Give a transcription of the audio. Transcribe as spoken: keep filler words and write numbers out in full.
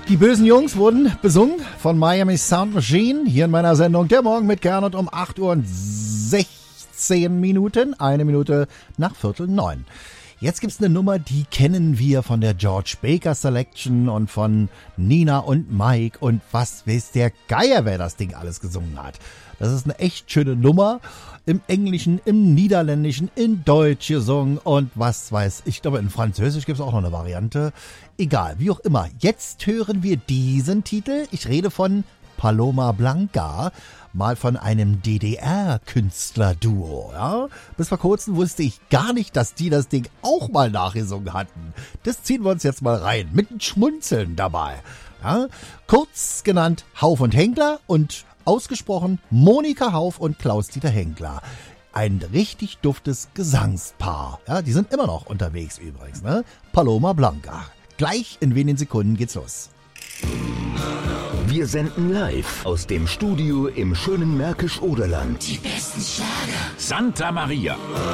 Die bösen Jungs wurden besungen von Miami Sound Machine hier in meiner Sendung Der Morgen mit Gernot um acht Uhr und sechzehn Minuten, eine Minute nach Viertel neun. Jetzt gibt's eine Nummer, die kennen wir von der George Baker Selection und von Nina und Mike und was weiß der Geier, wer das Ding alles gesungen hat. Das ist eine echt schöne Nummer. Im Englischen, im Niederländischen, in Deutsch gesungen und was weiß ich. Ich glaube, in Französisch gibt's auch noch eine Variante. Egal, wie auch immer. Jetzt hören wir diesen Titel. Ich rede von Paloma Blanca, mal von einem D D R-Künstlerduo. Ja? Bis vor kurzem wusste ich gar nicht, dass die das Ding auch mal nachgesungen hatten. Das ziehen wir uns jetzt mal rein, mit einem Schmunzeln dabei. Ja? Kurz genannt Hauf und Henkler und ausgesprochen Monika Hauf und Klaus-Dieter Henkler. Ein richtig duftes Gesangspaar. Ja, die sind immer noch unterwegs übrigens. Ne? Paloma Blanca. Gleich in wenigen Sekunden geht's los. Wir senden live aus dem Studio im schönen Märkisch-Oderland. Die besten Schlager. Santa Maria.